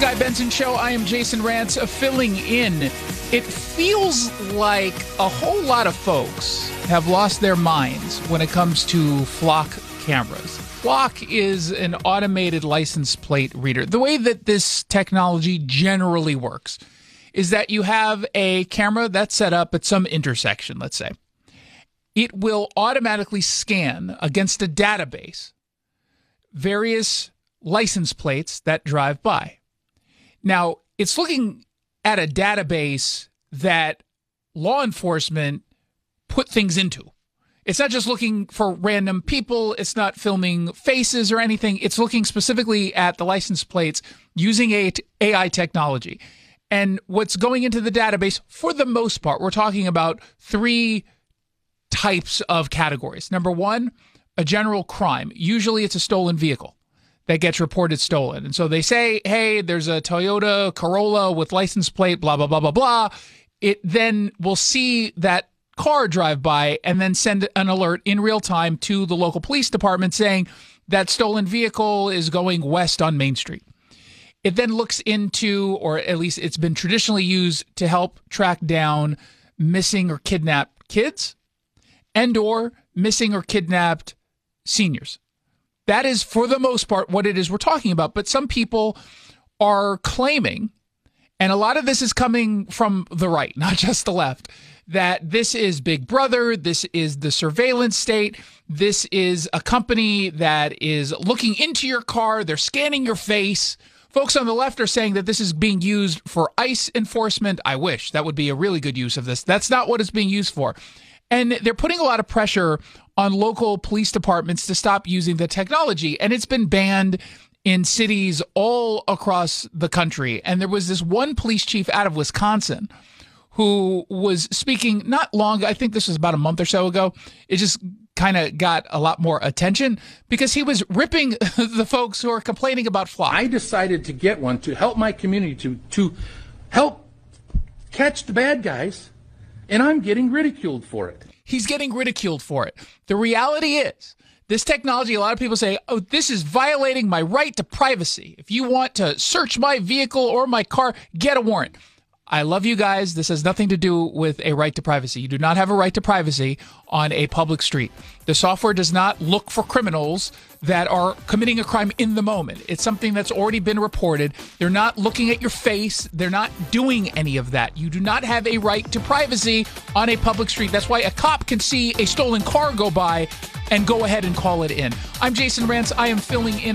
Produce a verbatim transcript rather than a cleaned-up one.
Guy Benson Show. I am Jason Rantz, uh, filling in. It feels like a whole lot of folks have lost their minds when it comes to Flock cameras. Flock is an automated license plate reader. The way that this technology generally works is that you have a camera that's set up at some intersection, let's say. It will automatically scan against a database various license plates that drive by. Now, it's looking at a database that law enforcement put things into. It's not just looking for random people. It's not filming faces or anything. It's looking specifically at the license plates using A I technology. And what's going into the database, for the most part, we're talking about three types of categories. Number one, a general crime. Usually it's a stolen vehicle that gets reported stolen. And so they say, hey, there's a Toyota Corolla with license plate, blah, blah, blah, blah, blah. It then will see that car drive by and then send an alert in real time to the local police department saying that stolen vehicle is going west on Main Street. It then looks into, or at least it's been traditionally used to help track down missing or kidnapped kids and or missing or kidnapped seniors. That is, for the most part, what it is we're talking about. But some people are claiming, and a lot of this is coming from the right, not just the left, that this is Big Brother, this is the surveillance state, this is a company that is looking into your car, they're scanning your face. Folks on the left are saying that this is being used for ICE enforcement. I wish that would be a really good use of this. That's not what it's being used for. And they're putting a lot of pressure on local police departments to stop using the technology. And it's been banned in cities all across the country. And there was this one police chief out of Wisconsin who was speaking not long, I think this was about a month or so ago. It just kind of got a lot more attention because he was ripping the folks who are complaining about Flock. I decided to get one to help my community, to, to help catch the bad guys. And I'm getting ridiculed for it. He's getting ridiculed for it. The reality is, this technology, a lot of people say, oh, this is violating my right to privacy. If you want to search my vehicle or my car, get a warrant. I love you guys. This has nothing to do with a right to privacy. You do not have a right to privacy on a public street. The software does not look for criminals that are committing a crime in the moment. It's something that's already been reported. They're not looking at your face. They're not doing any of that. You do not have a right to privacy on a public street. That's why a cop can see a stolen car go by and go ahead and call it in. I'm Jason Rantz. I am filling in